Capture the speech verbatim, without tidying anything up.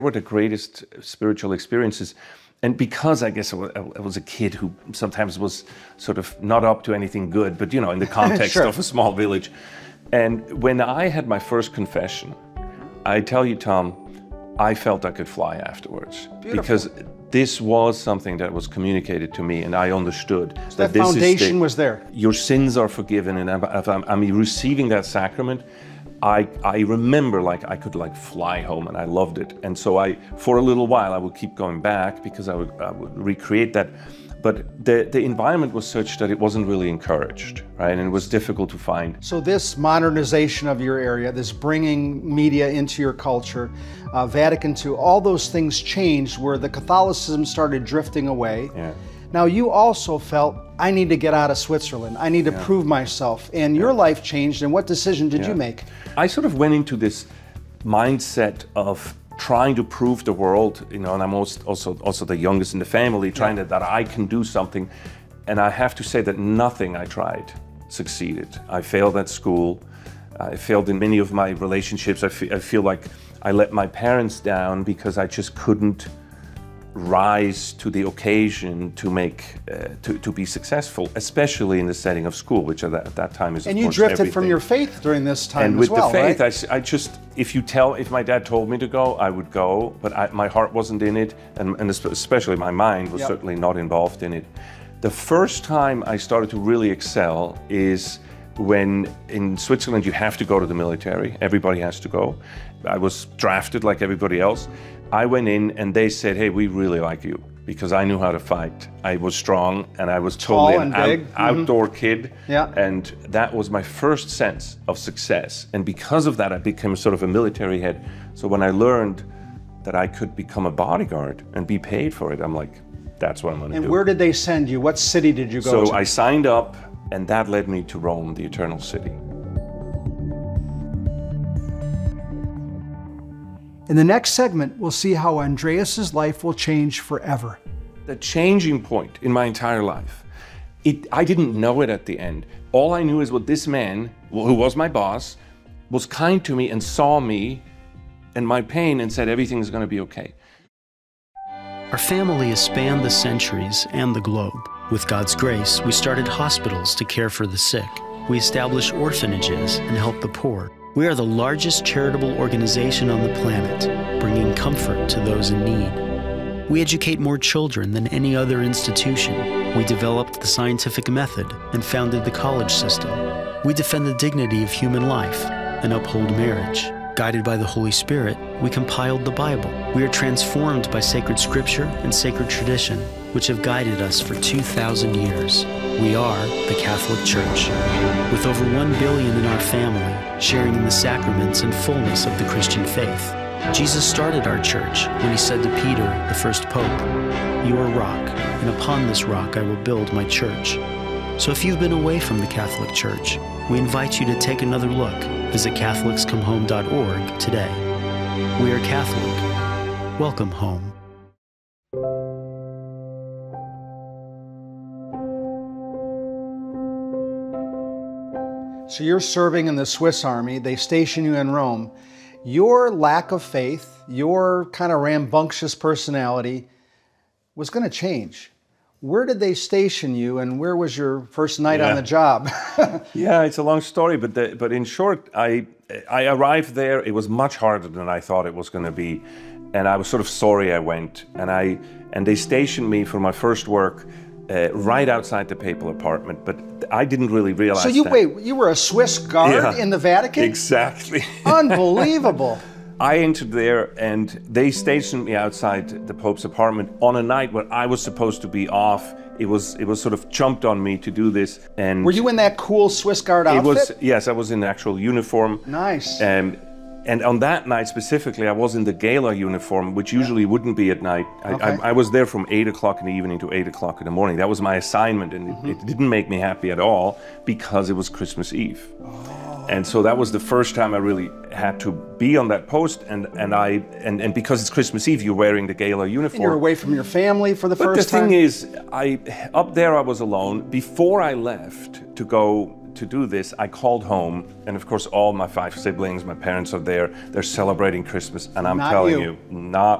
were the greatest spiritual experiences. And because I guess I was a kid who sometimes was sort of not up to anything good, but you know, in the context sure. of a small village. And when I had my first confession, I tell you, Tom, I felt I could fly afterwards. Beautiful. Because this was something that was communicated to me, and I understood so that, that this foundation is the, was there. Your sins are forgiven, and if I'm, I'm receiving that sacrament, I, I remember like I could like fly home, and I loved it. And so I, for a little while, I would keep going back because I would, I would recreate that. But the, the environment was such that it wasn't really encouraged, right? And it was difficult to find. So this modernization of your area, this bringing media into your culture, uh, Vatican two, all those things changed where the Catholicism started drifting away. Yeah. Now you also felt, I need to get out of Switzerland. I need to Yeah. prove myself. And your Yeah. life changed, and what decision did Yeah. you make? I sort of went into this mindset of trying to prove the world, you know, and I'm also also the youngest in the family, trying Yeah. to, that I can do something. And I have to say that nothing I tried succeeded. I failed at school. I failed in many of my relationships. I, fe- I feel like I let my parents down because I just couldn't rise to the occasion to make uh, to, to be successful, especially in the setting of school, which at that, at that time is of And you course, drifted everything. from your faith during this time And as with well, the faith, right? I s I I, just, if you tell, if my dad told me to go, I would go, but I, my heart wasn't in it, and, and especially my mind was Yep. certainly not involved in it. The first time I started to really excel is when in Switzerland you have to go to the military. Everybody has to go. I was drafted like everybody else. I went in and they said, hey, we really like you, because I knew how to fight. I was strong and I was totally Tall an and out, big. Mm-hmm. outdoor kid. Yeah. And that was my first sense of success. And because of that, I became sort of a military head. So when I learned that I could become a bodyguard and be paid for it, I'm like, that's what I'm gonna And do. where did they send you? What city did you go So to? I signed up, and that led me to Rome, the Eternal City. In the next segment, we'll see how Andreas's life will change forever. The changing point in my entire life, it, I didn't know it at the end. All I knew is what this man, who was my boss, was kind to me and saw me and my pain and said everything's gonna be okay. Our family has spanned the centuries and the globe. With God's grace, we started hospitals to care for the sick. We established orphanages and helped the poor. We are the largest charitable organization on the planet, bringing comfort to those in need. We educate more children than any other institution. We developed the scientific method and founded the college system. We defend the dignity of human life and uphold marriage. Guided by the Holy Spirit, we compiled the Bible. We are transformed by sacred scripture and sacred tradition, which have guided us for two thousand years. We are the Catholic Church. With over one billion in our family, sharing in the sacraments and fullness of the Christian faith. Jesus started our church when he said to Peter, the first pope, "You are rock, and upon this rock I will build my church." So if you've been away from the Catholic Church, we invite you to take another look. Visit Catholics Come Home dot org today. We are Catholic. Welcome home. So you're serving in the Swiss Army, they station you in Rome. Your lack of faith, your kind of rambunctious personality was going to change. Where did they station you, and where was your first night Yeah. on the job? Yeah, it's a long story, but the, but in short, I I arrived there. It was much harder than I thought it was going to be, and I was sort of sorry I went. And I and they stationed me for my first work uh, right outside the papal apartment, but I didn't really realize. So you that. wait, you were a Swiss guard Yeah, in the Vatican? Exactly. Unbelievable. I entered there and they stationed me outside the Pope's apartment on a night where I was supposed to be off. It was it was sort of jumped on me to do this. And Were you in that cool Swiss Guard outfit? It was, yes, I was in the actual uniform. Nice. Um, and on that night specifically, I was in the gala uniform, which usually wouldn't be at night. I, Okay. I, I was there from eight o'clock in the evening to eight o'clock in the morning. That was my assignment, and Mm-hmm. it, it didn't make me happy at all because it was Christmas Eve. And so that was the first time I really had to be on that post, and, and I and, and because it's Christmas Eve, you're wearing the gala uniform. And you're away from your family for the But first the time? thing is, I up there I was alone. Before I left to go to do this, I called home, and of course all my five siblings, my parents are there, they're celebrating Christmas, and I'm Not telling you. you, not